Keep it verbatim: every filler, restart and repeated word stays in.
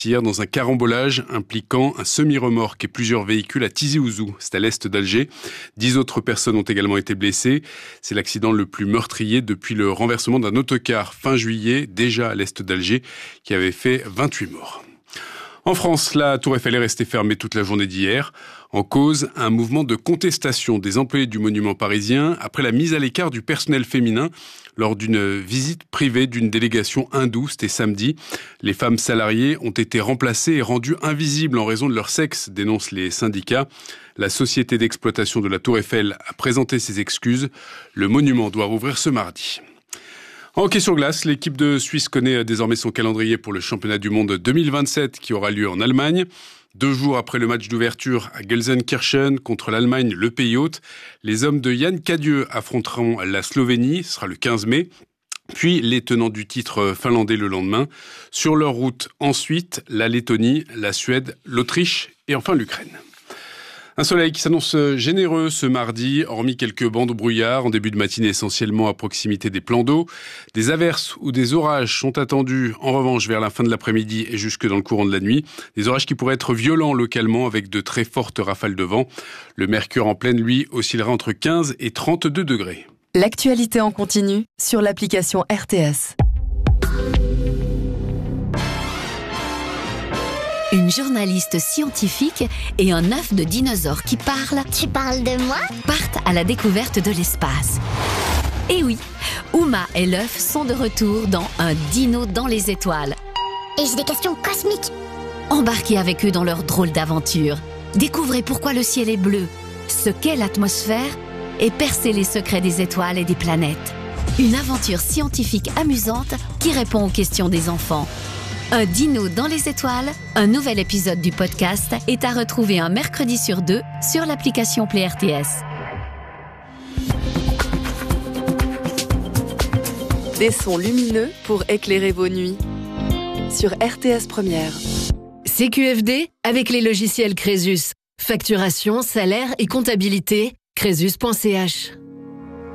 hier dans un carambolage impliquant un semi-remorque et plusieurs véhicules à Tizi Ouzou, c'est à l'est d'Alger. Dix autres personnes ont également été blessées. C'est l'accident le plus meurtrier depuis le renversement d'un autocar fin juillet, déjà à l'est d'Alger, qui avait fait vingt-huit morts. En France, la Tour Eiffel est restée fermée toute la journée d'hier. En cause, un mouvement de contestation des employés du monument parisien après la mise à l'écart du personnel féminin lors d'une visite privée d'une délégation hindoue, c'était samedi. Les femmes salariées ont été remplacées et rendues invisibles en raison de leur sexe, dénoncent les syndicats. La société d'exploitation de la Tour Eiffel a présenté ses excuses. Le monument doit rouvrir ce mardi. En hockey sur glace, l'équipe de Suisse connaît désormais son calendrier pour le championnat du monde deux mille vingt-sept qui aura lieu en Allemagne. Deux jours après le match d'ouverture à Gelsenkirchen contre l'Allemagne, le pays hôte, les hommes de Yann Cadieux affronteront la Slovénie, ce sera le quinze mai. Puis les tenants du titre finlandais le lendemain. Sur leur route ensuite, la Lettonie, la Suède, l'Autriche et enfin l'Ukraine. Un soleil qui s'annonce généreux ce mardi, hormis quelques bancs de brouillard en début de matinée essentiellement à proximité des plans d'eau. Des averses ou des orages sont attendus en revanche vers la fin de l'après-midi et jusque dans le courant de la nuit. Des orages qui pourraient être violents localement avec de très fortes rafales de vent. Le mercure en pleine, lui, oscillera entre quinze et trente-deux degrés. L'actualité en continu sur l'application R T S. Une journaliste scientifique et un œuf de dinosaure qui parle. Tu parles de moi ? Partent à la découverte de l'espace. Et oui, Uma et l'œuf sont de retour dans Un dino dans les étoiles. Et j'ai des questions cosmiques. Embarquez avec eux dans leur drôle d'aventure. Découvrez pourquoi le ciel est bleu, ce qu'est l'atmosphère et percez les secrets des étoiles et des planètes. Une aventure scientifique amusante qui répond aux questions des enfants. Un dino dans les étoiles, un nouvel épisode du podcast est à retrouver un mercredi sur deux sur l'application Play R T S. Des sons lumineux pour éclairer vos nuits. Sur R T S Première. C Q F D avec les logiciels Crésus. Facturation, salaire et comptabilité. Crésus point C H.